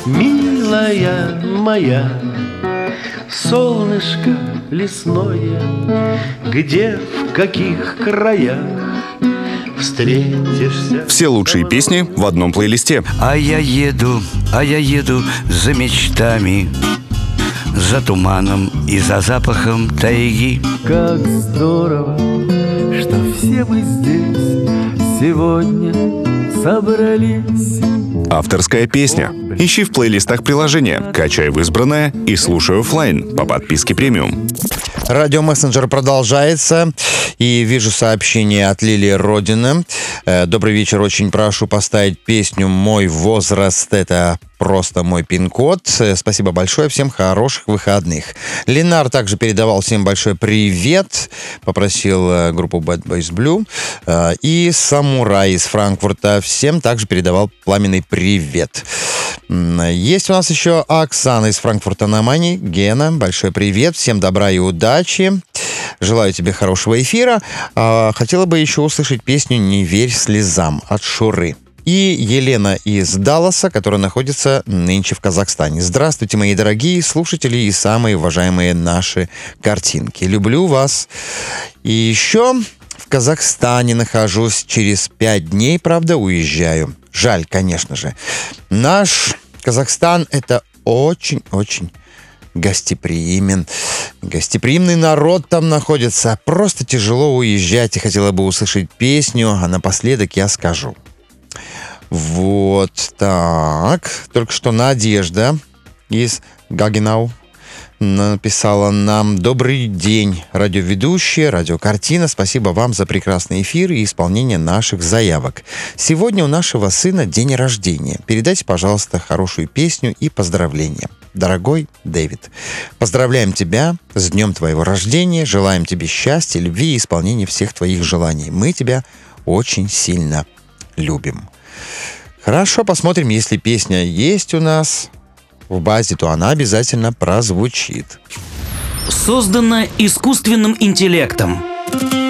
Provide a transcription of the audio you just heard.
Милая моя, солнышко лесное, где, в каких краях встретишься? Все лучшие песни в одном плейлисте. А я еду за мечтами, за туманом и за запахом тайги. Как здорово, что все мы здесь сегодня собрались. Авторская песня. Ищи в плейлистах приложения, качай в избранное и слушай оффлайн по подписке премиум. Радиомессенджер продолжается. И вижу сообщение от Лилии Родины. Добрый вечер, очень прошу поставить песню «Мой возраст» — это просто мой пин-код. Спасибо большое, всем хороших выходных. Ленар также передавал всем большой привет. Попросил группу Bad Boys Blue. И Самурай из Франкфурта всем также передавал пламенный привет. Есть у нас еще Оксана из Франкфурта на Майне. Гена, большой привет. Всем добра и удачи. Желаю тебе хорошего эфира. Хотела бы еще услышать песню «Не верь слезам» от Шуры. И Елена из Далласа, которая находится нынче в Казахстане. Здравствуйте, мои дорогие слушатели и самые уважаемые наши картинки. Люблю вас. И еще в Казахстане нахожусь. Через 5 дней, правда, уезжаю. Жаль, конечно же. Наш Казахстан — это очень-очень гостеприимен. Гостеприимный народ там находится. Просто тяжело уезжать. И хотела бы услышать песню, а напоследок я скажу. Вот так. Только что Надежда из Гагенау написала нам: «Добрый день, радиоведущие, радиокартина. Спасибо вам за прекрасный эфир и исполнение наших заявок. Сегодня у нашего сына день рождения. Передайте, пожалуйста, хорошую песню и поздравления. Дорогой Дэвид, поздравляем тебя с днем твоего рождения. Желаем тебе счастья, любви и исполнения всех твоих желаний. Мы тебя очень сильно любим». Хорошо, посмотрим, если песня есть у нас в базе, то она обязательно прозвучит. Создана искусственным интеллектом.